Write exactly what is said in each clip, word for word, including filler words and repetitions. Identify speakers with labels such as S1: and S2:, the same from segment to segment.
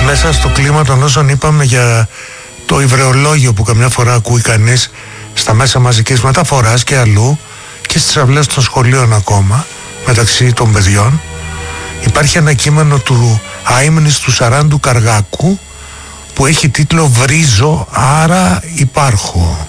S1: μέσα στο κλίμα των όσων είπαμε για το υβρεολόγιο που καμιά φορά ακούει κανείς στα μέσα μαζικής μεταφοράς και αλλού και στις αυλές των σχολείων ακόμα μεταξύ των παιδιών, υπάρχει ένα κείμενο του αείμνης του Σαράντου Καργάκου που έχει τίτλο «Βρίζω, άρα υπάρχω».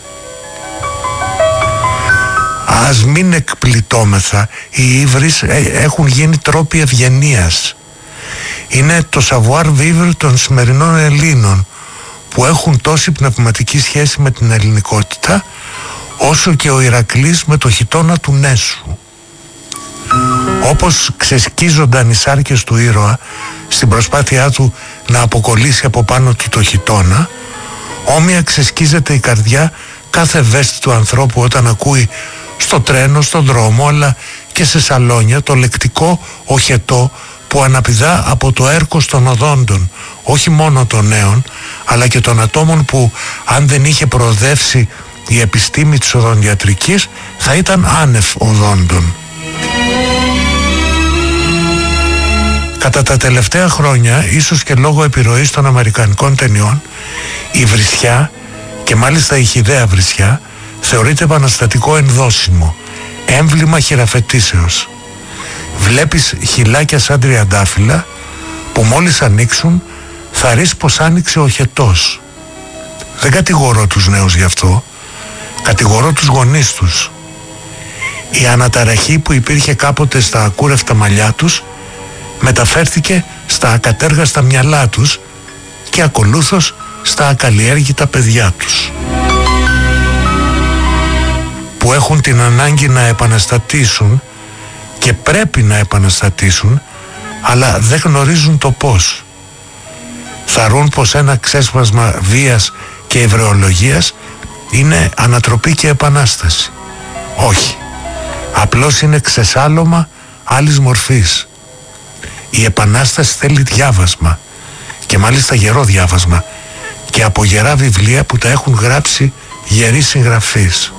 S1: Ας μην εκπλητώμεθα, οι ύβρις έχουν γίνει τρόποι ευγενίας. Είναι το savoir vivre των σημερινών Ελλήνων που έχουν τόση πνευματική σχέση με την ελληνικότητα όσο και ο Ηρακλής με το χιτώνα του Νέσου. Όπως ξεσκίζονταν οι σάρκες του ήρωα στην προσπάθειά του να αποκολλήσει από πάνω του το χιτώνα, όμοια ξεσκίζεται η καρδιά κάθε ευαίσθητου ανθρώπου όταν ακούει στο τρένο, στον δρόμο αλλά και σε σαλόνια το λεκτικό οχετό που αναπηδά από το έρκος των οδόντων, όχι μόνο των νέων αλλά και των ατόμων που αν δεν είχε προοδεύσει η επιστήμη της οδοντιατρικής θα ήταν άνευ οδόντων. Κατά τα τελευταία χρόνια, ίσως και λόγω επιρροής των αμερικανικών ταινιών, η βρισιά και μάλιστα η χυδαία βρισιά θεωρείται επαναστατικό ενδόσιμο, έμβλημα χειραφετήσεως. Βλέπεις χυλάκια σαν τριαντάφυλλα που μόλις ανοίξουν θα ρεις πως άνοιξε ο χετός. Δεν κατηγορώ τους νέους γι' αυτό, κατηγορώ τους γονείς τους. Η αναταραχή που υπήρχε κάποτε στα ακούρευτα μαλλιά τους μεταφέρθηκε στα ακατέργαστα μυαλά τους και ακολούθως στα ακαλλιέργητα παιδιά τους, που έχουν την ανάγκη να επαναστατήσουν και πρέπει να επαναστατήσουν αλλά δεν γνωρίζουν το πώς. Θαρρούν πως ένα ξέσπασμα βίας και ευρεολογίας είναι ανατροπή και επανάσταση. Όχι, απλώς είναι ξεσάλωμα άλλης μορφής. Η επανάσταση θέλει διάβασμα και μάλιστα γερό διάβασμα και από γερά βιβλία που τα έχουν γράψει γεροί συγγραφείς.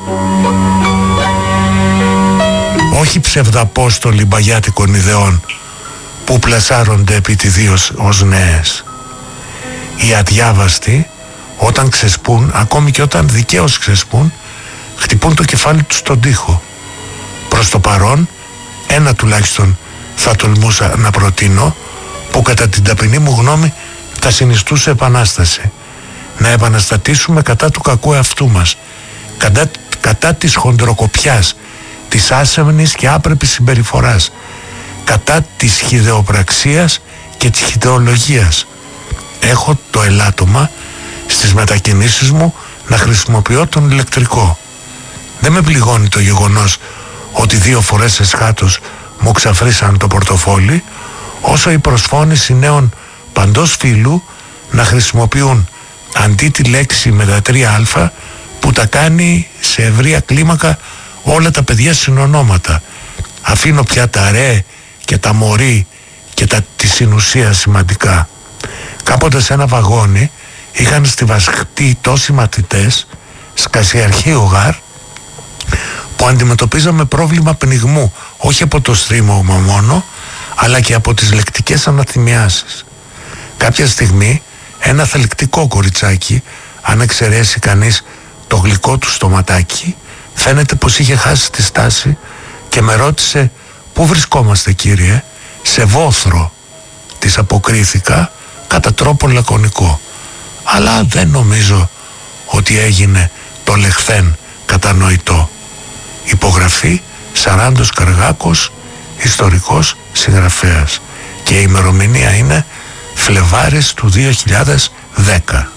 S1: Όχι ψευδαπόστολοι μπαγιάτικων ιδεών που πλασάρονται επιτιδίως ως νέες. Οι αδιάβαστοι όταν ξεσπούν, ακόμη και όταν δικαίως ξεσπούν, χτυπούν το κεφάλι τους στον τοίχο. Προς το παρόν, ένα τουλάχιστον θα τολμούσα να προτείνω, που κατά την ταπεινή μου γνώμη θα συνιστούσε επανάσταση. Να επαναστατήσουμε κατά του κακού εαυτού μας, κατά, κατά της χοντροκοπιάς, της άσεμνης και άπρεπης συμπεριφοράς, κατά της χυδεοπραξίας και της χυδεολογίας. Έχω το ελάττωμα στις μετακινήσεις μου να χρησιμοποιώ τον ηλεκτρικό. Δεν με πληγώνει το γεγονός ότι δύο φορές εσχάτως μου ξαφρίσαν το πορτοφόλι, όσο η προσφώνηση νέων παντός φύλου να χρησιμοποιούν αντί τη λέξη με τα τρία α που τα κάνει σε ευρεία κλίμακα όλα τα παιδιά συνονόματα. Αφήνω πια τα ρε και τα μωρή και τα τη συνουσία σημαντικά. Κάποτε σε ένα βαγόνι είχαν στιβαστεί τόσοι μαθητές, σκασιαρχείο γάρ, που αντιμετωπίζαμε πρόβλημα πνιγμού, όχι από το στρίμωγμα μόνο, αλλά και από τις λεκτικές αναθυμιάσεις. Κάποια στιγμή ένα θελκτικό κοριτσάκι, αν εξαιρέσει κανείς το γλυκό του στοματάκι, φαίνεται πως είχε χάσει τη στάση και με ρώτησε «Πού βρισκόμαστε κύριε?» «Σε Βόθρο», της αποκρίθηκα κατά τρόπο λακωνικό, αλλά δεν νομίζω ότι έγινε το λεχθέν κατανοητό. Υπογραφή Σαράντος Καργάκος, ιστορικός συγγραφέας, και η ημερομηνία είναι Φλεβάρης του δύο χιλιάδες δέκα.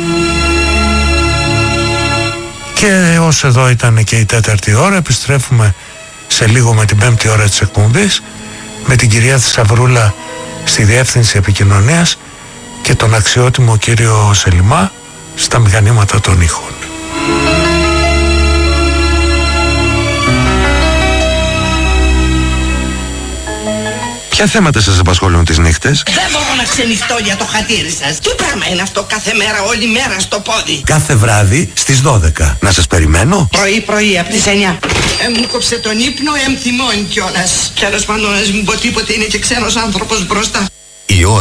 S1: Και ως εδώ ήταν και η τέταρτη ώρα. Επιστρέφουμε σε λίγο με την πέμπτη ώρα της εκπομπής, με την κυρία Θησαυρούλα στη διεύθυνση επικοινωνίας και τον αξιότιμο κύριο Σελιμά στα μηχανήματα των ήχων.
S2: Ποια θέματα σας απασχολούν τις νύχτες?
S3: Δεν μπορώ να ξενυχτώ για το χατήρι σας. Τι πράγμα είναι αυτό κάθε μέρα, όλη μέρα στο πόδι?
S2: Κάθε βράδυ στις δώδεκα. Να σας περιμένω?
S3: Πρωί πρωί από τις εννιά. Ε, μου κόψε τον ύπνο, εμ θυμώνει κιόλας. Τέλος πάντων, ας μην πω τίποτε, είναι και ξένος άνθρωπος μπροστά.
S2: Η ώρα